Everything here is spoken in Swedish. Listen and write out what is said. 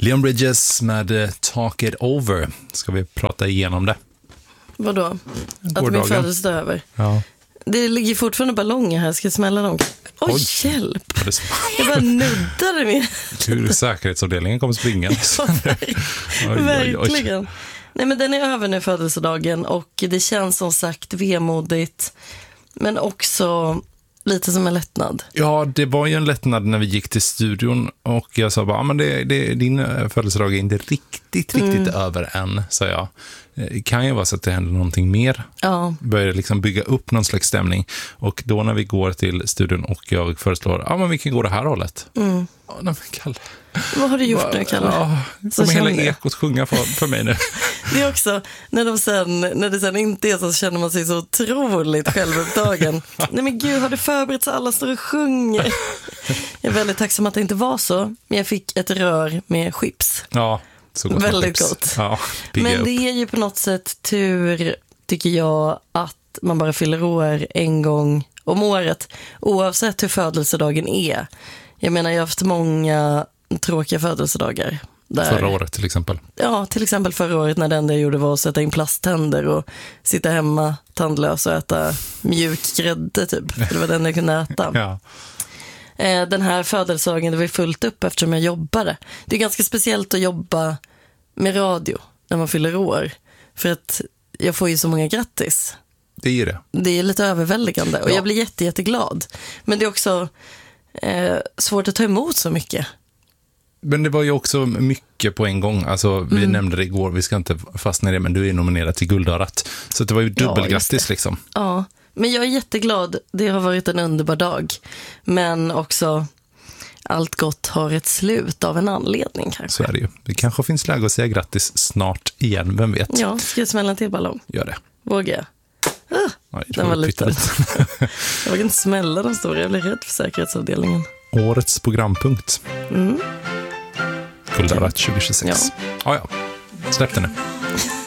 Leon Bridges med Talk It Over. Ska vi prata igenom det? Vadå? Att min födelsedag är över? Ja. Det ligger fortfarande ballonger här. Ska jag smälla dem? Oj, hjälp! Jag bara nuddade med. Hur säkerhetsavdelningen kommer springa. Verkligen. Nej, men den är över nu, födelsedagen. Och det känns som sagt vemodigt. Men också lite som en lättnad. Ja, det var ju en lättnad när vi gick till studion. Och jag sa bara, men din födelsedag är inte riktigt över än, sa jag. Det kan ju vara så att det händer någonting mer. Ja. Börjar liksom bygga upp någon slags stämning. Och då när vi går till studion och jag föreslår, men vi kan gå det här hållet. Mm. Nej, men Kalle. Vad har du gjort nu, Kalle? Ja, kommer hela ekot sjunga för mig nu. Det är också, när det sen inte är så känner man sig så otroligt självupptagen. Nej men gud, har du förberett så alla står och sjunger? Jag är väldigt tacksam att det inte var så. Men jag fick ett rör med chips. Ja, så gott. Väldigt gott. Ja, men det är ju på något sätt tur, tycker jag, att man bara fyller år en gång om året. Oavsett hur födelsedagen är. Jag menar, jag har haft många tråkiga födelsedagar. Förra året till exempel. Ja, till exempel förra året när det enda jag gjorde var att sätta in plasttänder och sitta hemma tandlös och äta mjuk grädde typ. Det var den jag kunde äta. Ja. Den här födelsedagen, det var fullt upp eftersom jag jobbade. Det är ganska speciellt att jobba med radio när man fyller år. För att jag får ju så många grattis. Det är det. Det är lite överväldigande och jag blir jätteglad. Men det är också svårt att ta emot så mycket. Men det var ju också mycket på en gång. Alltså, vi nämnde det igår, vi ska inte fastna i det, men du är nominerad till Guldörat. Så det var ju dubbelgrattis liksom. Ja, men jag är jätteglad. Det har varit en underbar dag. Men också, allt gott har ett slut av en anledning kanske. Så är det ju. Det kanske finns läge att säga grattis snart igen, vem vet? Ja, ska jag smälla till ballong? Gör det. Vågar jag? Oj, den var liten. Jag vågar inte smälla de stora, jag blir rädd för säkerhetsavdelningen. Årets programpunkt. Guldörat 2026. Ja, släpp den nu.